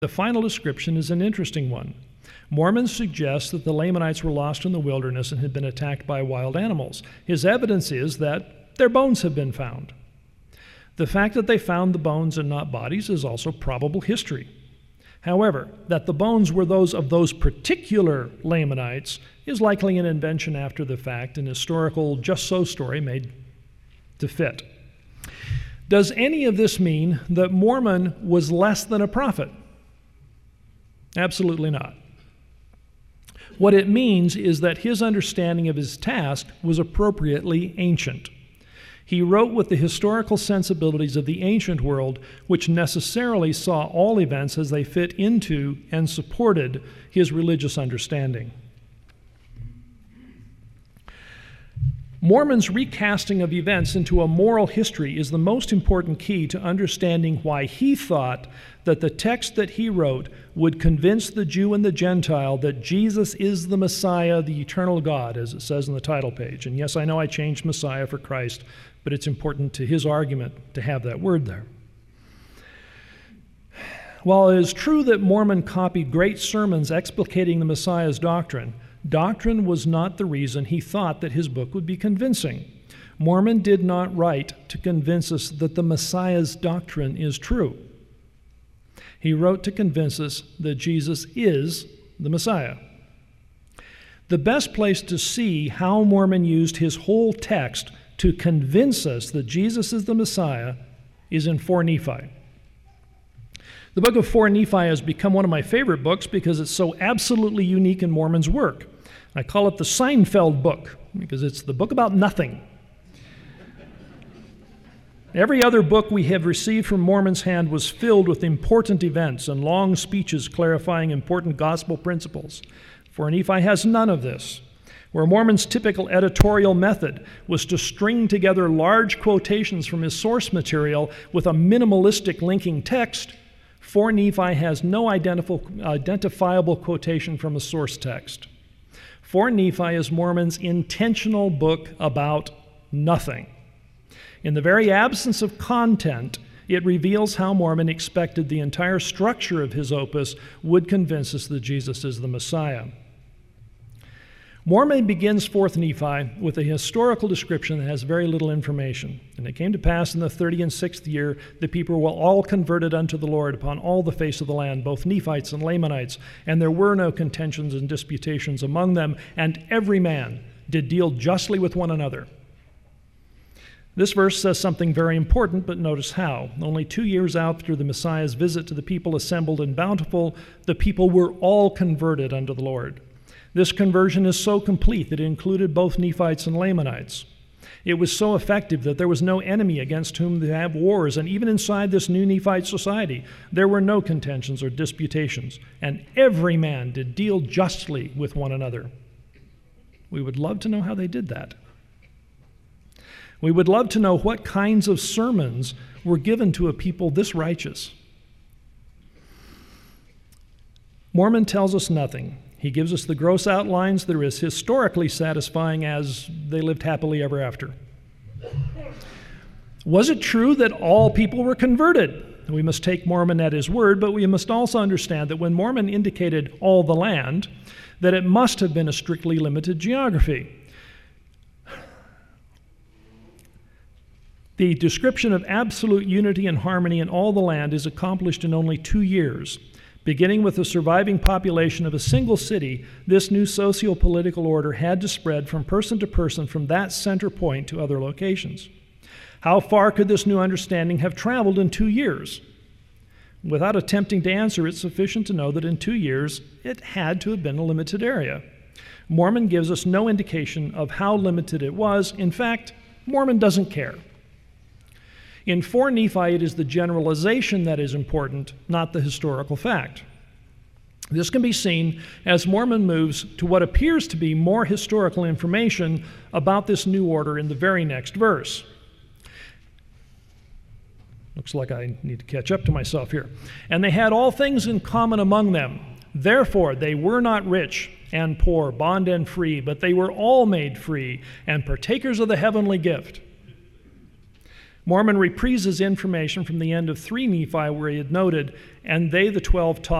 The final description is an interesting one. Mormons suggest that the Lamanites were lost in the wilderness and had been attacked by wild animals. His evidence is that their bones have been found. The fact that they found the bones and not bodies is also probable history. However, that the bones were those of those particular Lamanites is likely an invention after the fact, an historical just-so story made to fit. Does any of this mean that Mormon was less than a prophet? Absolutely not. What it means is that his understanding of his task was appropriately ancient. He wrote with the historical sensibilities of the ancient world, which necessarily saw all events as they fit into and supported his religious understanding. Mormon's recasting of events into a moral history is the most important key to understanding why he thought that the text that he wrote would convince the Jew and the Gentile that Jesus is the Messiah, the eternal God, as it says in the title page. And yes, I know I changed Messiah for Christ, but it's important to his argument to have that word there. While it is true that Mormon copied great sermons explicating the Messiah's doctrine, doctrine was not the reason he thought that his book would be convincing. Mormon did not write to convince us that the Messiah's doctrine is true. He wrote to convince us that Jesus is the Messiah. The best place to see how Mormon used his whole text to convince us that Jesus is the Messiah is in 4 Nephi. The book of 4 Nephi has become one of my favorite books because it's so absolutely unique in Mormon's work. I call it the Seinfeld book because it's the book about nothing. Every other book we have received from Mormon's hand was filled with important events and long speeches clarifying important gospel principles. 4 Nephi has none of this. Where Mormon's typical editorial method was to string together large quotations from his source material with a minimalistic linking text, 4 Nephi has no identifiable quotation from a source text. 4 Nephi is Mormon's intentional book about nothing. In the very absence of content, it reveals how Mormon expected the entire structure of his opus would convince us that Jesus is the Messiah. Mormon begins 4th Nephi with a historical description that has very little information. And it came to pass in the 36th year, the people were all converted unto the Lord upon all the face of the land, both Nephites and Lamanites, and there were no contentions and disputations among them, and every man did deal justly with one another. This verse says something very important, but notice how. Only 2 years after the Messiah's visit to the people assembled in Bountiful, the people were all converted unto the Lord. This conversion is so complete that it included both Nephites and Lamanites. It was so effective that there was no enemy against whom to have wars, and even inside this new Nephite society, there were no contentions or disputations, and every man did deal justly with one another. We would love to know how they did that. We would love to know what kinds of sermons were given to a people this righteous. Mormon tells us nothing. He gives us the gross outlines that are as historically satisfying as they lived happily ever after. Was it true that all people were converted? We must take Mormon at his word, but we must also understand that when Mormon indicated all the land, that it must have been a strictly limited geography. The description of absolute unity and harmony in all the land is accomplished in only 2 years. Beginning with the surviving population of a single city, this new socio-political order had to spread from person to person from that center point to other locations. How far could this new understanding have traveled in 2 years? Without attempting to answer, it's sufficient to know that in 2 years, it had to have been a limited area. Mormon gives us no indication of how limited it was. In fact, Mormon doesn't care. In 4 Nephi, it is the generalization that is important, not the historical fact. This can be seen as Mormon moves to what appears to be more historical information about this new order in the very next verse. Looks like I need to catch up to myself here. And they had all things in common among them. Therefore, they were not rich and poor, bond and free, but they were all made free and partakers of the heavenly gift. Mormon reprises information from the end of 3 Nephi where he had noted, and they, the 12, taught